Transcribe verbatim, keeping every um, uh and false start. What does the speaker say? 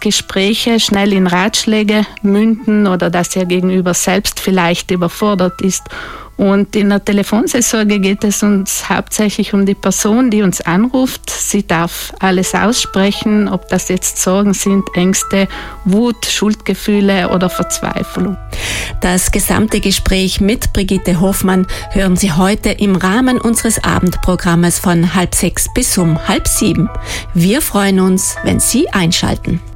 Gespräche schnell in Ratschläge münden oder dass ihr Gegenüber selbst vielleicht überfordert ist. Und in der Telefonseelsorge geht es uns hauptsächlich um die Person, die uns anruft. Sie darf alles aussprechen, ob das jetzt Sorgen sind, Ängste, Wut, Schuldgefühle oder Verzweiflung. Das gesamte Gespräch mit Brigitte Hofmann hören Sie heute im Rahmen unseres Abendprogrammes von halb sechs bis um halb sieben. Wir freuen uns, wenn Sie einschalten.